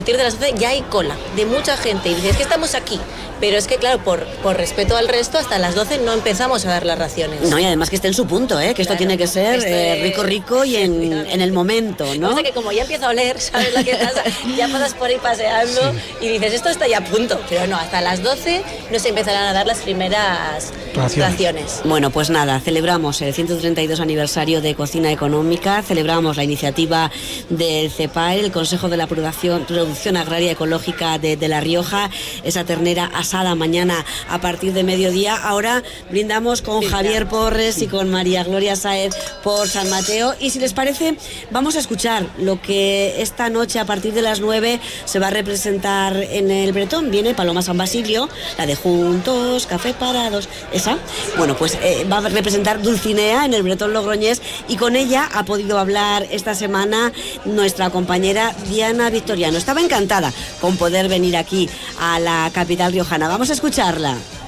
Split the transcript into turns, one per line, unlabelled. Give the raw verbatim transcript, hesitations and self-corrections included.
A partir de las doce ya hay cola de mucha gente y dices que estamos aquí, pero es que claro, por, por respeto al resto, hasta las doce no empezamos a dar las raciones.
No, y además que esté en su punto, ¿eh? que
Claro,
esto tiene que ser
este...
eh, rico, rico y en, en el momento, ¿no?
O sea que como ya empieza a oler, ¿sabes lo que pasa? Ya pasas por ahí paseando sí. y dices, esto está ya a punto, pero no, hasta las doce no se empezarán a dar las primeras raciones. raciones.
Bueno, pues nada, celebramos el ciento treinta y dos aniversario de Cocina Económica, celebramos la iniciativa del CEPAER, el Consejo de la Producción, Producción Agraria Ecológica de, de La Rioja, esa ternera asada mañana a partir de mediodía. Ahora brindamos con Javier Porres y con María Gloria Sáez por San Mateo, y si les parece vamos a escuchar lo que esta noche a partir de las nueve se va a representar en el Bretón. Viene Paloma San Basilio, la de Juntos, Café Parados, esa. Bueno, pues eh, va a representar Dulcinea en el Bretón Logroñés, y con ella ha podido hablar esta semana nuestra compañera Diana Victoriano. Estaba encantada con poder venir aquí a la capital riojana. Vamos a escucharla.